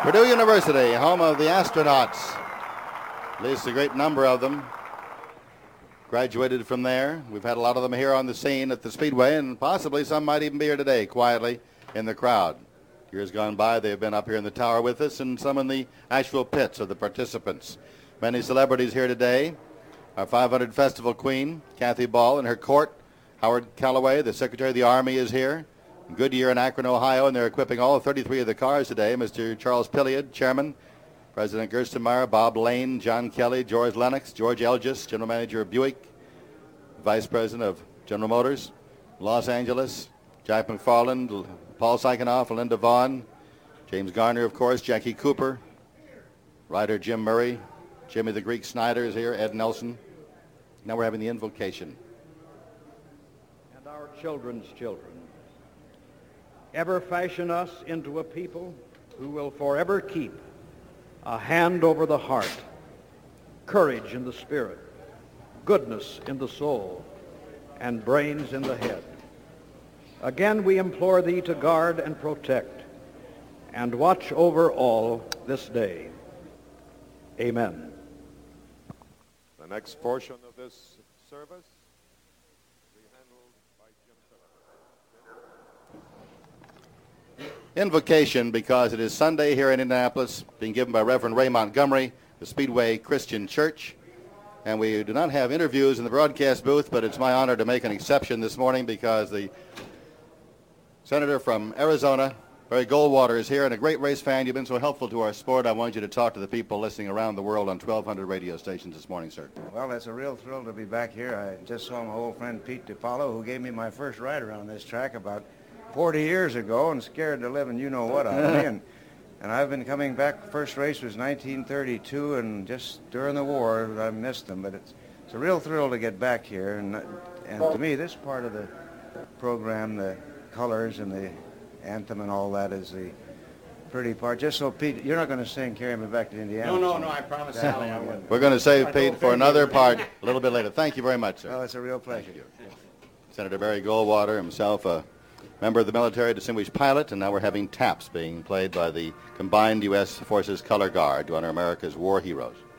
Purdue University, home of the astronauts. At least a great number of them graduated from there. We've had a lot of them here on the scene at the Speedway, and possibly some might even be here today, quietly in the crowd. Years gone by, they've been up here in the tower with us, and some in the actual pits of the participants. Many celebrities here today. Our 500 Festival Queen, Kathy Ball, and her court. Howard Callaway, the Secretary of the Army, is here. Goodyear in Akron, Ohio, and they're equipping all 33 of the cars today. Mr. Charles Pilliard, Chairman. President Gerstenmaier, Bob Lane, John Kelly, George Lennox, George Elgis, General Manager of Buick, Vice President of General Motors, Los Angeles, Jack McFarland, Paul Sykonoff, Linda Vaughn, James Garner, of course, Jackie Cooper, writer Jim Murray, Jimmy the Greek Snyder is here, Ed Nelson. Now we're having the invocation. And our children's children, ever fashion us into a people who will forever keep a hand over the heart, courage in the spirit, goodness in the soul, and brains in the head. Again, we implore thee to guard and protect and watch over all this day. Amen. The next portion of this service will be handled by Jim Phillips. Invocation, because it is Sunday here in Indianapolis, being given by Reverend Ray Montgomery, the Speedway Christian Church. And we do not have interviews in the broadcast booth, but it's my honor to make an exception this morning because the senator from Arizona, Barry Goldwater, is here, and a great race fan. You've been so helpful to our sport. I want you to talk to the people listening around the world on 1,200 radio stations this morning, sir. Well, it's a real thrill to be back here. I just saw my old friend Pete DiPaolo, who gave me my first ride around this track about 40 years ago, and scared the living you-know-what out of me. And I've been coming back. First race was 1932, and just during the war, I missed them. But it's a real thrill to get back here. And to me, this part of the program, the colors and the anthem and all that, is the pretty part. Just so, Pete, you're not going to sing Carry Me Back to Indiana. No, I promise Sally I wouldn't. We're going to save Pete for another part a little bit later. Thank you very much, sir. Well, it's a real pleasure. Thank you. Senator Barry Goldwater, himself a member of the military, distinguished pilot, and now we're having taps being played by the combined U.S. Forces Color Guard to honor America's war heroes.